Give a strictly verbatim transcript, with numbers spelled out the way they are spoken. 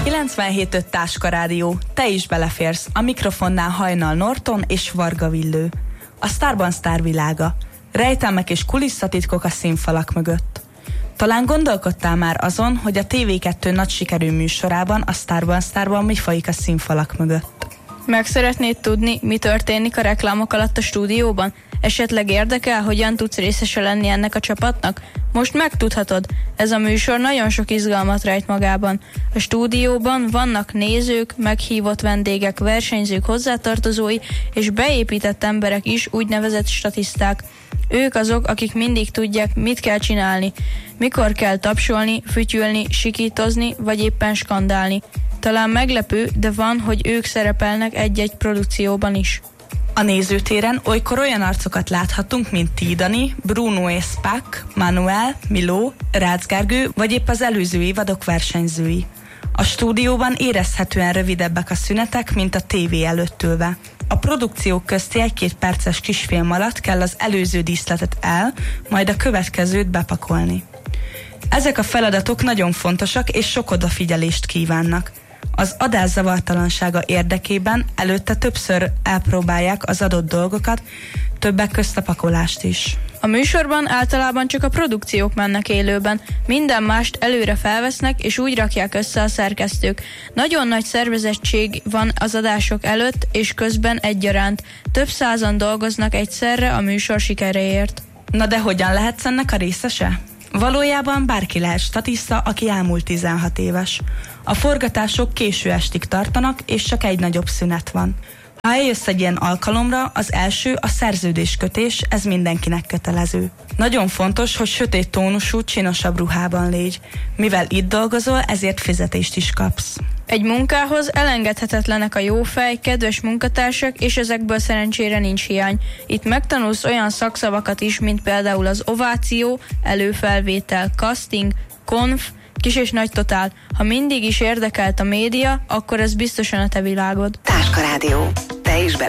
kilencvenhét öt Táska Rádió. Te is beleférsz. A mikrofonnál Hajnal Norton és Varga Villő. A Sztárban sztárvilága. Rejtelmek és kulisszatitkok a színfalak mögött. Talán gondolkodtál már azon, hogy a té vé kettő nagy sikerű műsorában, a Sztárban sztárban mi folyik a színfalak mögött? Meg szeretnéd tudni, mi történik a reklámok alatt a stúdióban? Esetleg érdekel, hogyan tudsz részese lenni ennek a csapatnak? Most megtudhatod, ez a műsor nagyon sok izgalmat rejt magában. A stúdióban vannak nézők, meghívott vendégek, versenyzők, hozzátartozói és beépített emberek is, úgynevezett statiszták. Ők azok, akik mindig tudják, mit kell csinálni, mikor kell tapsolni, fütyülni, sikítozni vagy éppen skandálni. Talán meglepő, de van, hogy ők szerepelnek egy-egy produkcióban is. A nézőtéren olykor olyan arcokat láthatunk, mint Tidani, Bruno és Spack, Manuel, Miló, Rácz Gergő, vagy épp az előző évadok versenyzői. A stúdióban érezhetően rövidebbek a szünetek, mint a tévé előtt ülve. A produkciók közti egy-két perces kisfilm alatt kell az előző díszletet el, majd a következőt bepakolni. Ezek a feladatok nagyon fontosak és sok odafigyelést kívánnak. Az adás zavartalansága érdekében előtte többször elpróbálják az adott dolgokat, többek közt a pakolást is. A műsorban általában csak a produkciók mennek élőben, minden mást előre felvesznek és úgy rakják össze a szerkesztők. Nagyon nagy szervezettség van az adások előtt és közben egyaránt. Több százan dolgoznak egyszerre a műsor sikeréért. Na de hogyan lehetsz ennek a részese? Valójában bárki lehet statiszta, aki elmúlt tizenhat éves. A forgatások késő estig tartanak, és csak egy nagyobb szünet van. Ha eljössz egy ilyen alkalomra, az első a szerződéskötés, ez mindenkinek kötelező. Nagyon fontos, hogy sötét tónusú, csinosabb ruhában légy. Mivel itt dolgozol, ezért fizetést is kapsz. Egy munkához elengedhetetlenek a jó fej, kedves munkatársak, és ezekből szerencsére nincs hiány. Itt megtanulsz olyan szakszavakat is, mint például az ováció, előfelvétel, casting, konf, kis és nagy totál. Ha mindig is érdekelt a média, akkor ez biztosan a te világod. Táska Rádió. Te is be